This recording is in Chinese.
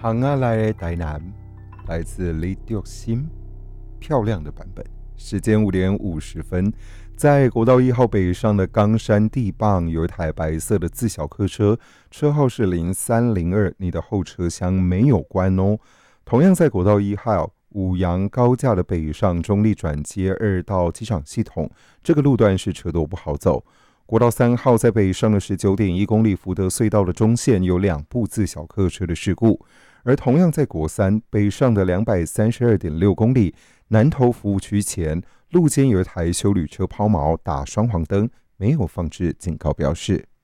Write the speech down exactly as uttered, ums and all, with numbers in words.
行啊来的台南，来自李德新，漂亮的版本。时间五点五十分，在国道一号北上的冈山地磅，有一台白色的自小客车，车号是零三零二，你的后车厢没有关哦。同样在国道一号五杨高架的北上中立转接二道机场系统，这个路段是车多不好走。国道三号在北上的 十九点一公里福德隧道的中线有两部自小客车的事故，而同样在国三北上的 两百三十二点六公里南投服务区前，路肩有一台休旅车抛锚打双黄灯，没有放置警告标示。